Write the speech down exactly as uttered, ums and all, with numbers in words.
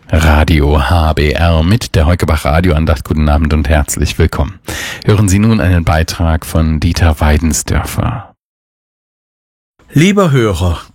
Radio H B R mit der Heukebach Radioandacht. Guten Abend und herzlich willkommen. Hören Sie nun einen Beitrag von Dieter Weidensdörfer. Lieber Hörer,